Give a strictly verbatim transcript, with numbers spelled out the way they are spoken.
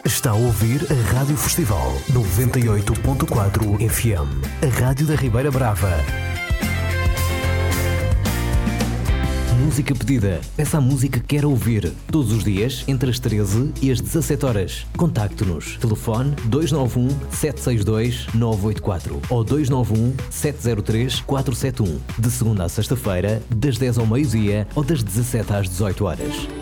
Está a ouvir a Rádio Festival noventa e oito ponto quatro F M, a Rádio da Ribeira Brava. Música pedida. Peça a música que quer ouvir. Todos os dias, entre as treze e as dezassete horas. Contacte-nos. Telefone dois nove um, sete seis dois, nove oito quatro ou dois nove um, sete zero três, quatro sete um. De segunda a sexta-feira, das dez ao meio-dia ou das dezassete às dezoito horas.